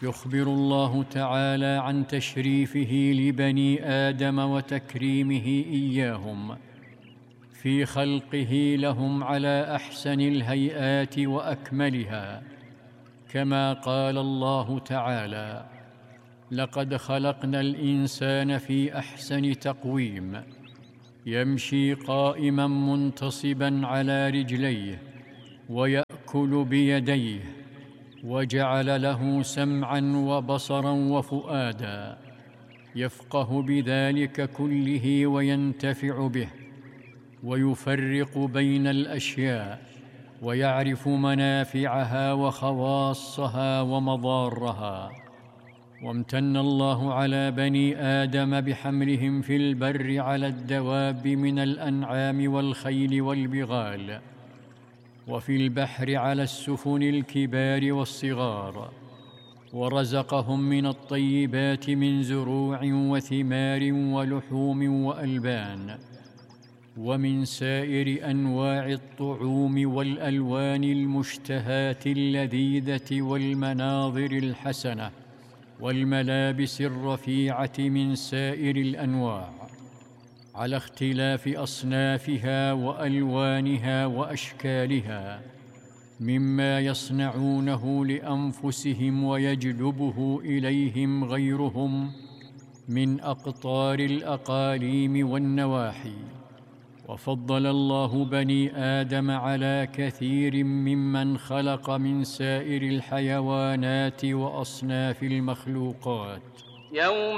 يخبر الله تعالى عن تشريفه لبني آدم وتكريمه إياهم في خلقه لهم على أحسن الهيئات وأكملها، كما قال الله تعالى: لقد خلقنا الإنسان في أحسن تقويم، يمشي قائما منتصبا على رجليه ويأكل بيديه، وجعل له سمعا وبصرا وفؤادا يفقه بذلك كله وينتفع به، ويفرق بين الأشياء ويعرف منافعها وخواصها ومضارها. وامتن الله على بني آدم بحملهم في البر على الدواب من الأنعام والخيل والبغال، وفي البحر على السفن الكبار والصغار، ورزقهم من الطيبات من زروع وثمار ولحوم وألبان، ومن سائر أنواع الطعوم والألوان المشتهاة اللذيذة والمناظر الحسنة والملابس الرفيعة من سائر الأنواع، على اختلاف أصنافها وألوانها وأشكالها، مما يصنعونه لأنفسهم ويجلبه إليهم غيرهم من أقطار الأقاليم والنواحي. وفضل الله بني آدم على كثير ممن خلق من سائر الحيوانات وأصناف المخلوقات.